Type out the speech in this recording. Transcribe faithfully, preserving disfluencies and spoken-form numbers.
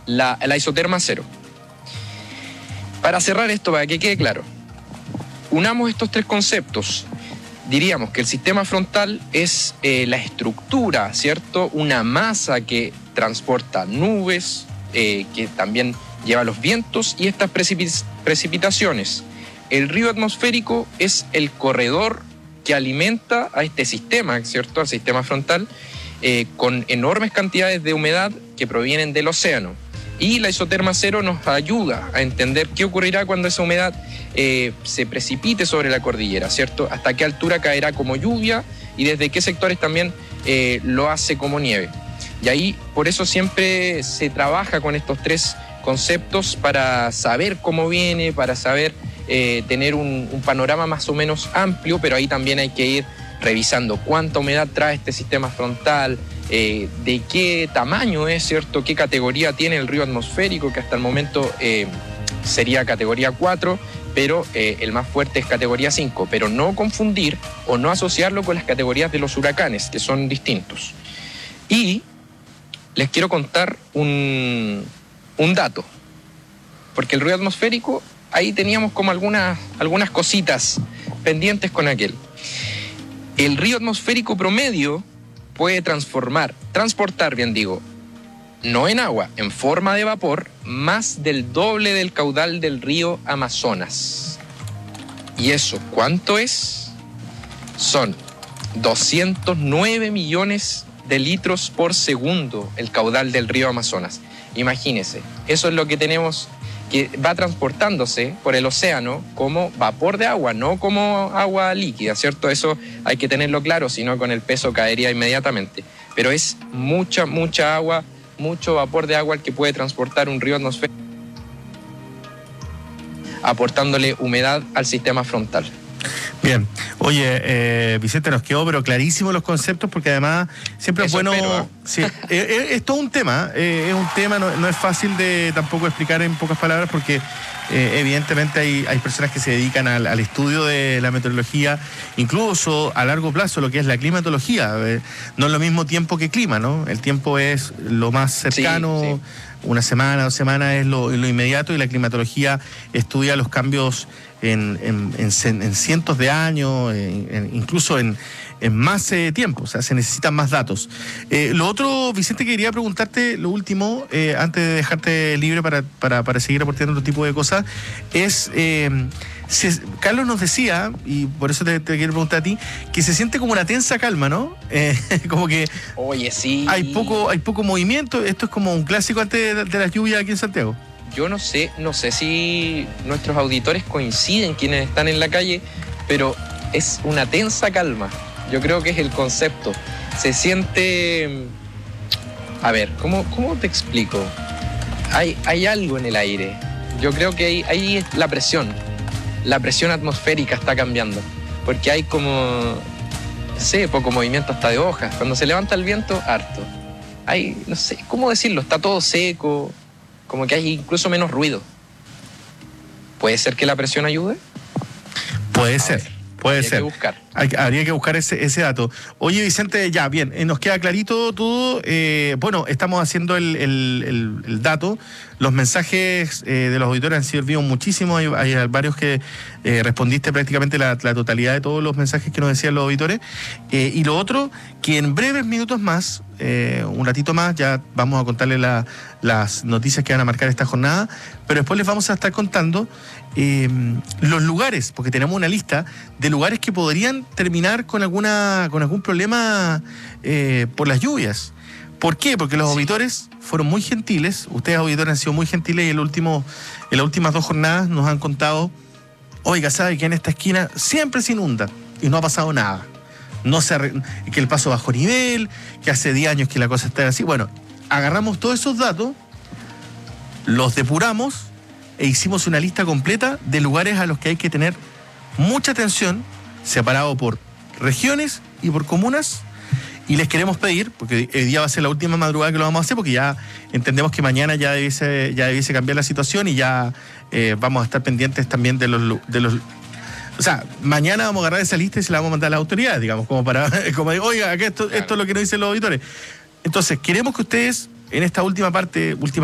la, la isoterma cero. Para cerrar esto, para que quede claro, unamos estos tres conceptos. Diríamos que el sistema frontal es eh, la estructura, ¿cierto? Una masa que transporta nubes, eh, que también lleva los vientos y estas precipit- precipitaciones. El río atmosférico es el corredor que alimenta a este sistema, ¿cierto? Al sistema frontal, eh, con enormes cantidades de humedad que provienen del océano. Y la isoterma cero nos ayuda a entender qué ocurrirá cuando esa humedad eh, se precipite sobre la cordillera, ¿cierto? Hasta qué altura caerá como lluvia y desde qué sectores también eh, lo hace como nieve. Y ahí, por eso siempre se trabaja con estos tres conceptos para saber cómo viene, para saber eh, tener un, un panorama más o menos amplio, pero ahí también hay que ir revisando cuánta humedad trae este sistema frontal, eh, de qué tamaño es, ¿cierto? Qué categoría tiene el río atmosférico, que hasta el momento eh, sería categoría cuatro, pero eh, el más fuerte es categoría cinco, pero no confundir o no asociarlo con las categorías de los huracanes, que son distintos. Y les quiero contar un, un dato, porque el río atmosférico, ahí teníamos como algunas, algunas cositas pendientes con aquel. El río atmosférico promedio puede transformar, transportar, bien digo, no en agua, en forma de vapor, más del doble del caudal del río Amazonas. ¿Y eso cuánto es? Son doscientos nueve millones de litros por segundo el caudal del río Amazonas. Imagínense, eso es lo que tenemos, que va transportándose por el océano como vapor de agua, no como agua líquida, ¿cierto? Eso hay que tenerlo claro, si no con el peso caería inmediatamente. Pero es mucha, mucha agua, mucho vapor de agua el que puede transportar un río atmosférico, aportándole humedad al sistema frontal. Bien, oye, eh, Vicente, nos quedó pero clarísimo los conceptos, porque además siempre Eso es bueno... espero, ¿eh? Sí, eh, es todo un tema, eh, es un tema, no, no es fácil de tampoco explicar en pocas palabras, porque eh, evidentemente hay, hay personas que se dedican al, al estudio de la meteorología, incluso a largo plazo, lo que es la climatología. Eh, no es lo mismo tiempo que clima, ¿no? El tiempo es lo más cercano... Sí, sí. Una semana, dos semanas es lo, lo inmediato, y la climatología estudia los cambios en, en, en, en cientos de años, en, en, incluso en, en más eh, tiempo, o sea, se necesitan más datos. Eh, lo otro, Vicente, que quería preguntarte, lo último, eh, antes de dejarte libre para, para, para seguir aportando otro tipo de cosas, es... Eh, Se, Carlos nos decía, y por eso te, te quiero preguntar a ti, que se siente como una tensa calma, ¿no? Eh, como que Oye, sí. hay poco, hay poco movimiento. Esto es como un clásico antes de, de las lluvias aquí en Santiago. Yo no sé, no sé si nuestros auditores coinciden, quienes están en la calle, pero es una tensa calma. Yo creo que es el concepto. Se siente... A ver, ¿cómo, cómo te explico? Hay, hay algo en el aire. Yo creo que ahí, ahí es la presión. La presión atmosférica está cambiando, porque hay como, no sé, poco movimiento hasta de hojas. Cuando se levanta el viento, harto. Hay, no sé, ¿cómo decirlo? Está todo seco, como que hay incluso menos ruido. ¿Puede ser que la presión ayude? Puede ser. Puede Habría ser. que buscar. Hay, habría que buscar ese, ese dato. Oye, Vicente, ya, bien, eh, nos queda clarito todo. Eh, bueno, estamos haciendo el, el, el, el dato. Los mensajes eh, de los auditores han servido muchísimo. Hay, hay varios que eh, respondiste prácticamente la, la totalidad de todos los mensajes que nos decían los auditores. Eh, y lo otro, que en breves minutos más, eh, un ratito más, ya vamos a contarles la, las noticias que van a marcar esta jornada, pero después les vamos a estar contando eh, los lugares, porque tenemos una lista de lugares que podrían terminar con alguna con algún problema eh, por las lluvias. ¿Por qué? Porque los sí. auditores fueron muy gentiles. Ustedes, auditores, han sido muy gentiles, y el último, en las últimas dos jornadas nos han contado: oiga, ¿sabe que en esta esquina siempre se inunda y no ha pasado nada? No se arre... que el paso bajo nivel, que hace diez años que la cosa está así. Bueno, agarramos todos esos datos, los depuramos e hicimos una lista completa de lugares a los que hay que tener mucha atención, separado por regiones y por comunas. Y les queremos pedir, porque hoy día va a ser la última madrugada que lo vamos a hacer, porque ya entendemos que mañana ya debiese, ya debiese cambiar la situación, y ya eh, vamos a estar pendientes también de los, de los... O sea, mañana vamos a agarrar esa lista y se la vamos a mandar a las autoridades, digamos, como para... como oiga, esto, esto es lo que nos dicen los auditores. Entonces, queremos que ustedes, en esta última parte, última